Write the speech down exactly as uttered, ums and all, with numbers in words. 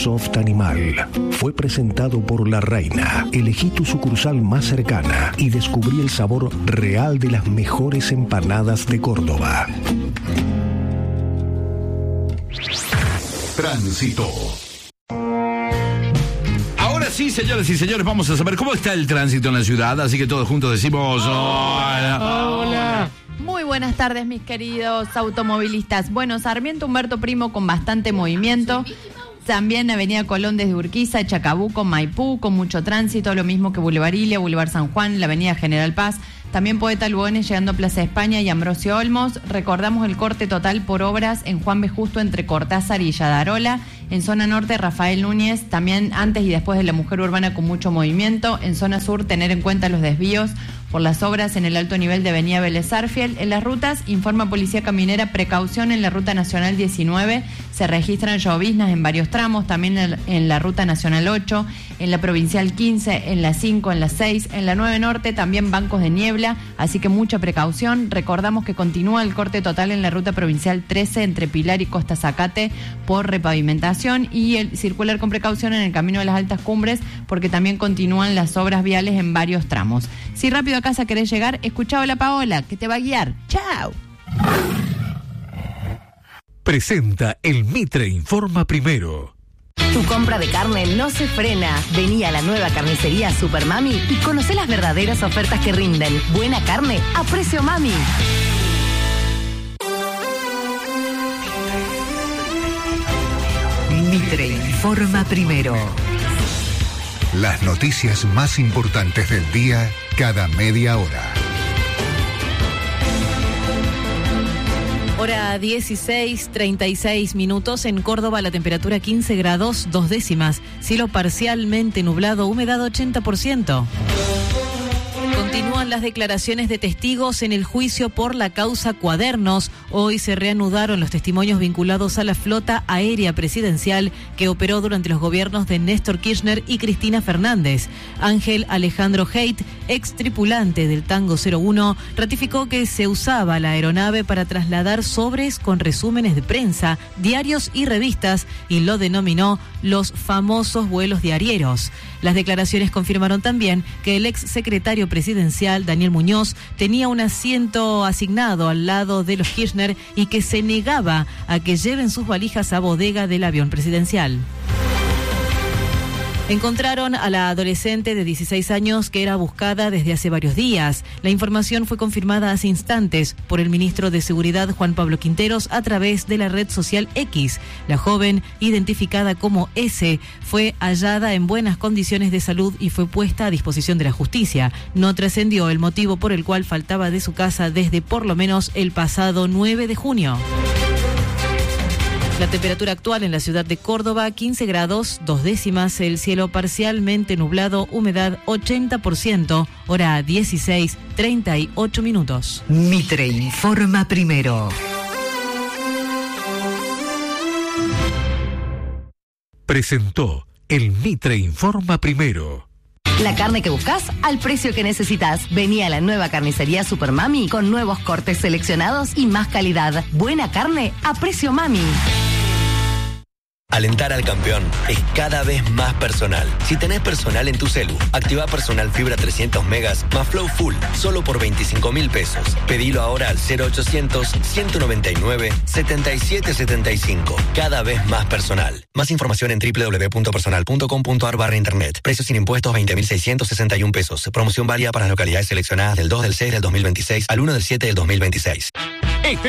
Soft Animal. Fue presentado por La Reina. Elegí tu sucursal más cercana y descubrí el sabor real de las mejores empanadas de Córdoba. Tránsito. Ahora sí, señores y señores, vamos a saber cómo está el tránsito en la ciudad, así que todos juntos decimos hola. Hola. Muy buenas tardes, mis queridos automovilistas. Bueno, Sarmiento Humberto Primo con bastante movimiento. También Avenida Colón desde Urquiza, Chacabuco, Maipú, con mucho tránsito, lo mismo que Boulevard Ilia, Boulevard San Juan, la Avenida General Paz. También Poeta Lugones llegando a Plaza España y Ambrosio Olmos. Recordamos el corte total por obras en Juan B. Justo entre Cortázar y Yadarola. En zona norte, Rafael Núñez, también antes y después de la mujer urbana con mucho movimiento. En zona sur, tener en cuenta los desvíos por las obras en el alto nivel de Avenida Vélez Sarsfield. En las rutas, informa Policía Caminera, precaución en la Ruta Nacional diecinueve. Se registran lloviznas en varios tramos, también en, en la Ruta Nacional ocho, en la Provincial quince, en la cinco, en la seis, en la nueve Norte, también bancos de niebla, así que mucha precaución. Recordamos que continúa el corte total en la Ruta Provincial trece entre Pilar y Costa Zacate por repavimentación y el circular con precaución en el Camino de las Altas Cumbres porque también continúan las obras viales en varios tramos. Si rápido a casa querés llegar, escuchá a la Paola, que te va a guiar. ¡Chao! Presenta el Mitre Informa Primero. Tu compra de carne no se frena. Vení a la nueva carnicería Super Mami y conocé las verdaderas ofertas que rinden. Buena carne a precio mami. Mitre Informa Primero. Las noticias más importantes del día cada media hora. Hora dieciséis, treinta y seis minutos. En Córdoba la temperatura quince grados, dos décimas. Cielo parcialmente nublado, humedad ochenta por ciento. Continúan las declaraciones de testigos en el juicio por la causa Cuadernos. Hoy se reanudaron los testimonios vinculados a la flota aérea presidencial que operó durante los gobiernos de Néstor Kirchner y Cristina Fernández. Ángel Alejandro Haidt, ex tripulante del Tango cero uno, ratificó que se usaba la aeronave para trasladar sobres con resúmenes de prensa, diarios y revistas y lo denominó los famosos vuelos diarieros. Las declaraciones confirmaron también que el ex secretario presidencial, Daniel Muñoz, tenía un asiento asignado al lado de los Kirchner y que se negaba a que lleven sus valijas a bodega del avión presidencial. Encontraron a la adolescente de dieciséis años que era buscada desde hace varios días. La información fue confirmada hace instantes por el ministro de Seguridad, Juan Pablo Quinteros, a través de la red social X. La joven, identificada como S, fue hallada en buenas condiciones de salud y fue puesta a disposición de la justicia. No trascendió el motivo por el cual faltaba de su casa desde por lo menos el pasado nueve de junio. La temperatura actual en la ciudad de Córdoba, quince grados, dos décimas, el cielo parcialmente nublado, humedad ochenta por ciento, hora dieciséis, treinta y ocho minutos. Mitre Informa Primero. Presentó el Mitre Informa Primero. La carne que buscas al precio que necesitas. Vení a la nueva carnicería Super Mami con nuevos cortes seleccionados y más calidad. Buena carne a precio mami. Alentar al campeón es cada vez más personal. Si tenés personal en tu celu, activa Personal Fibra trescientos megas más Flow Full, solo por veinticinco mil pesos. Pedilo ahora al cero ochocientos, ciento noventa y nueve, setenta y siete setenta y cinco. Cada vez más personal. Más información en doble u doble u doble u punto personal punto com punto a r barra internet. Precios sin impuestos veinte mil seiscientos sesenta y uno pesos. Promoción válida para las localidades seleccionadas del dos del seis del dos mil veintiséis al uno del siete del dos mil veintiséis.